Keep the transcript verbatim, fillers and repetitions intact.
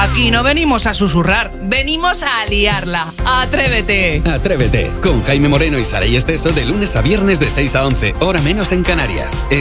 Aquí no venimos a susurrar, venimos a liarla. ¡Atrévete! Atrévete, con Jaime Moreno y Saray Esteso de lunes a viernes de seis a once, hora menos en Canarias.